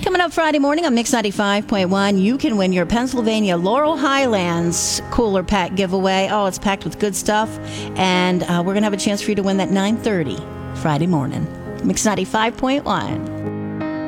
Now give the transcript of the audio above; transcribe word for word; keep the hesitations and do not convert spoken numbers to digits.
Coming up Friday morning on Mix ninety-five point one, you can win your Pennsylvania Laurel Highlands Cooler Pack giveaway. Oh, it's packed with good stuff. And uh, we're going to have a chance for you to win that nine thirty Friday morning. Mix ninety-five point one.